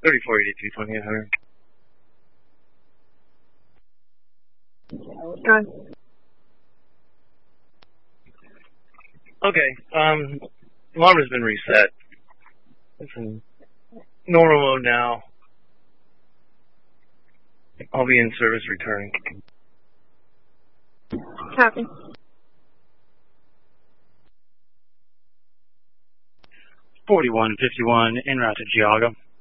3482 2800. Good. Okay, alarm has been reset. It's in normal mode now. I'll be in service returning. Copy. 4151 en route to Geauga.